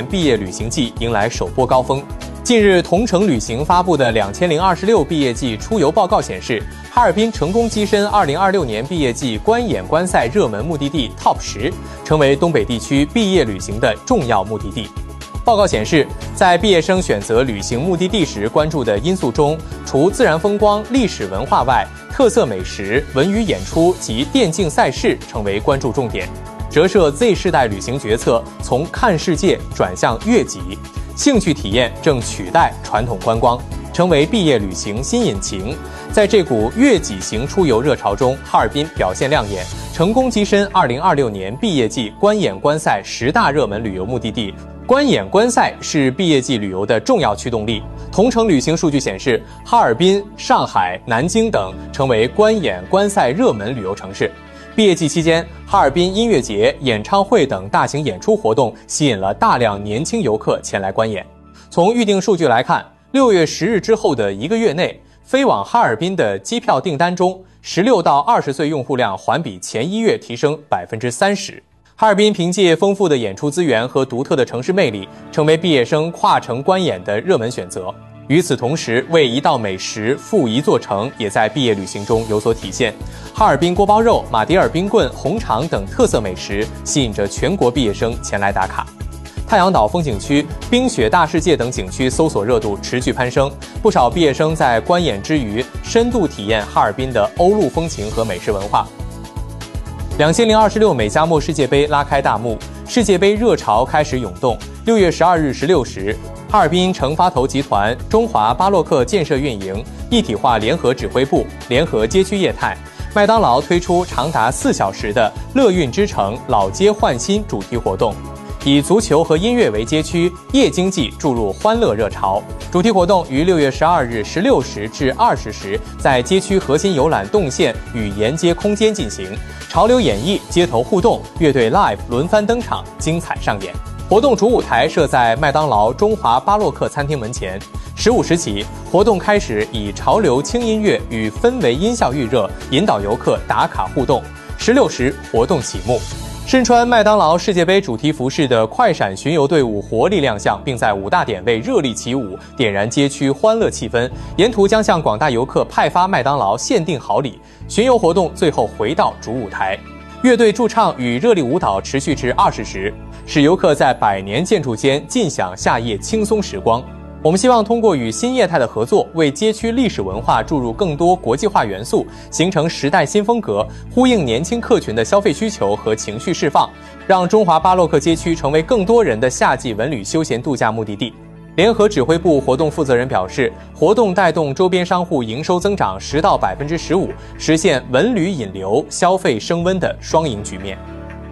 毕业旅行季迎来首波高峰。近日，同程旅行发布的2026毕业季出游报告显示，哈尔滨成功跻身2026年毕业季观演观赛热门目的地 TOP 10，成为东北地区毕业旅行的重要目的地。报告显示，在毕业生选择旅行目的地时关注的因素中，除自然风光、历史文化外，特色美食、文娱演出及电竞赛事成为关注重点，折射 Z 世代旅行决策从看世界转向悦己，兴趣体验正取代传统观光，成为毕业旅行新引擎。在这股悦己型出游热潮中，哈尔滨表现亮眼，成功跻身2026年毕业季观演观赛10大热门旅游目的地。观演观赛是毕业季旅游的重要驱动力。同程旅行数据显示，哈尔滨、上海、南京等成为观演观赛热门旅游城市。毕业季期间，哈尔滨音乐节、演唱会等大型演出活动吸引了大量年轻游客前来观演。从预订数据来看，6月10日之后的1个月内，飞往哈尔滨的机票订单中，16到20岁用户量环比前1月提升30%。哈尔滨凭借丰富的演出资源和独特的城市魅力，成为毕业生跨城观演的热门选择。与此同时，为一道美食赴一座城也在毕业旅行中有所体现。哈尔滨锅包肉、马迭尔冰棍、红肠等特色美食吸引着全国毕业生前来打卡。太阳岛风景区、冰雪大世界等景区搜索热度持续攀升，不少毕业生在观演之余，深度体验哈尔滨的欧陆风情和美食文化。2026美加墨世界杯拉开大幕，世界杯热潮开始涌动。6月12日16时，哈尔滨成发投集团、中华巴洛克建设运营、一体化联合指挥部联合街区业态、麦当劳推出长达4小时的乐运之城老街焕新主题活动，以足球和音乐为街区，夜经济注入欢乐热潮。主题活动于6月12日16时至20时在街区核心游览动线与沿街空间进行，潮流演绎、街头互动、乐队 live 轮番登场，精彩上演。活动主舞台设在麦当劳中华巴洛克餐厅门前。15时起，活动开始以潮流轻音乐与氛围音效预热，引导游客打卡互动。16时，活动启幕。身穿麦当劳世界杯主题服饰的快闪巡游队伍活力亮相，并在5大点位热力起舞，点燃街区欢乐气氛。沿途将向广大游客派发麦当劳限定好礼。巡游活动最后回到主舞台，乐队驻唱与热力舞蹈持续至20时，使游客在百年建筑间尽享夏夜轻松时光。我们希望通过与新业态的合作，为街区历史文化注入更多国际化元素，形成时代新风格，呼应年轻客群的消费需求和情绪释放，让中华巴洛克街区成为更多人的夏季文旅休闲度假目的地。联合指挥部活动负责人表示，活动带动周边商户营收增长10到15%，实现文旅引流、消费升温的双赢局面。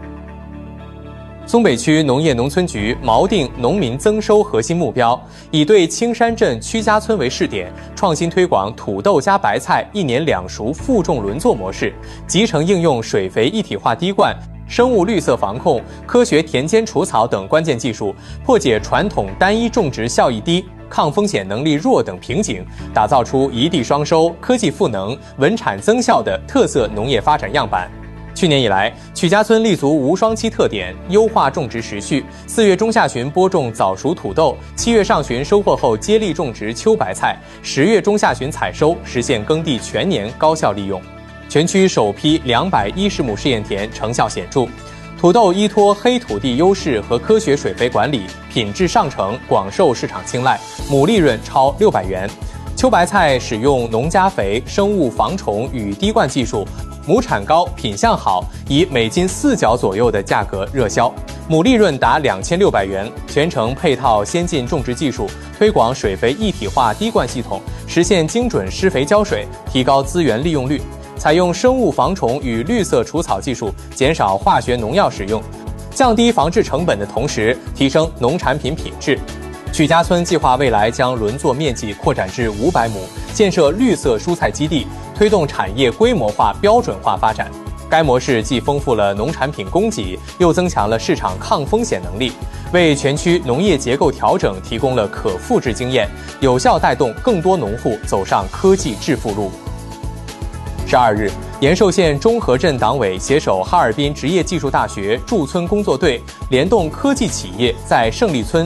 松北区农业农村局锚定农民增收核心目标，以对青山镇曲家村为试点，创新推广土豆加白菜1年2熟负重轮作模式，集成应用水肥一体化滴灌、生物绿色防控、科学田间除草等关键技术，破解传统单一种植效益低、抗风险能力弱等瓶颈，打造出一地双收、科技赋能、稳产增效的特色农业发展样板。去年以来，曲家村立足无霜期特点，优化种植时序。4月中下旬播种早熟土豆，7月上旬收获后接力种植秋白菜，10月中下旬采收，实现耕地全年高效利用。全区首批210亩试验田成效显著，土豆依托黑土地优势和科学水肥管理，品质上乘，广受市场青睐，亩利润超600元。秋白菜使用农家肥、生物防虫与滴灌技术，亩产高、品相好，以每斤4角左右的价格热销，亩利润达2600元。全程配套先进种植技术，推广水肥一体化滴灌系统，实现精准施肥浇水，提高资源利用率。采用生物防虫与绿色除草技术，减少化学农药使用，降低防治成本的同时，提升农产品品质。曲家村计划未来将轮作面积扩展至500亩，建设绿色蔬菜基地，推动产业规模化、标准化发展。该模式既丰富了农产品供给，又增强了市场抗风险能力，为全区农业结构调整提供了可复制经验，有效带动更多农户走上科技致富路。12日，延寿县中和镇党委携手哈尔滨职业技术大学驻村工作队，联动科技企业在胜利村